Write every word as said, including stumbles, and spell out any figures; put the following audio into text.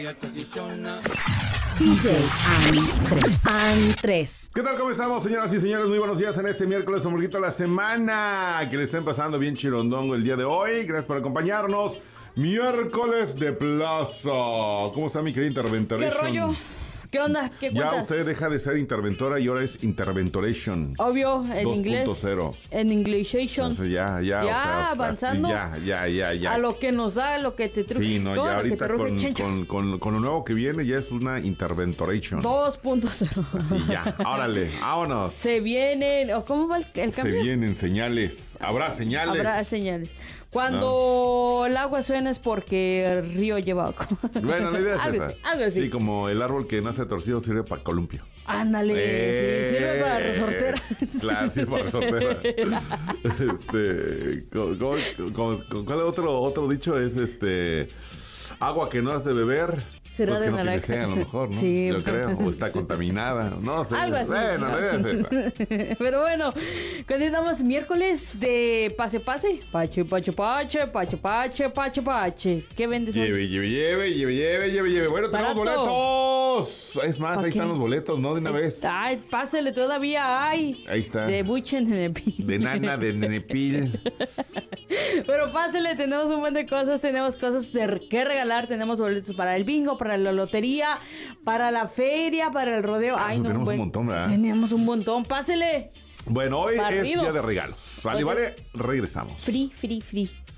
D J Andrés. Andrés. ¿Qué tal? ¿Cómo estamos, señoras y señores? Muy buenos días en este miércoles, ombliguito de la semana. Que le estén pasando bien chirondongo el día de hoy. Gracias por acompañarnos. Miércoles de plaza. ¿Cómo está mi querida interventoration? ¿Qué rollo? ¿Qué onda? ¿Qué cuentas? Ya usted deja de ser interventora y ahora es interventoration. Obvio, en inglés. dos punto cero. En Englishation. Entonces ya, ya. Ya, o sea, avanzando. Sí, ya, ya, ya, ya. A lo que nos da, a lo que te truque. Sí, no, todo ya lo que ahorita te ruge, con, chencha. con, con, con lo nuevo que viene ya es una interventoration. dos punto cero. Sí, ya. Órale, vámonos. Se vienen, o ¿cómo va el, el Se cambio? vienen señales. Habrá señales. Habrá señales. Cuando el agua suena es porque el río lleva agua. Bueno, la idea es algo esa. así, algo así. Sí, como el árbol que nace torcido sirve para columpio. Ándale, Eh, sí, sirve para resortera. Claro, sirve para resortera. este, ¿cómo- cómo- cómo- ¿Cuál otro, otro dicho es este? Agua que no has de beber. Será pues de que no tiene naranja. sed, a lo mejor, ¿no? Sí, yo pero- creo. O está contaminada. No sé. Algo así. Bueno, la idea es esa. Pero bueno, continuamos miércoles de pase pase. Pache, pache, pache, pache, pache, pache, pache. ¿Qué vendes hoy? Lleve, lleve, lleve, lleve, lleve, lleve, lleve. Bueno, tenemos Barato. boletos. Es más, ¿Pa ahí qué? están los boletos, ¿no? De una vez. Ay, pásele, todavía hay. Ahí está. De Buchen en el pi- De nana, de nenepil. Pero pásele, tenemos un montón de cosas, tenemos cosas de que regalar, tenemos boletos para el bingo, para la lotería, para la feria, para el rodeo. Ay, Eso no, tenemos buen- un montón, ¿verdad? Tenemos un montón, pásele. Bueno, hoy Barrido. es día de regalos. Sale, Ok. vale, regresamos. Free, free, free.